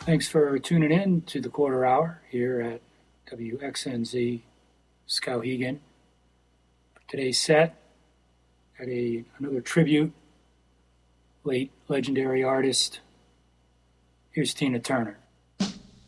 Thanks for tuning in to the quarter hour here at WXNZ Skowhegan. For today's set, got another tribute, late legendary artist. Here's Tina Turner.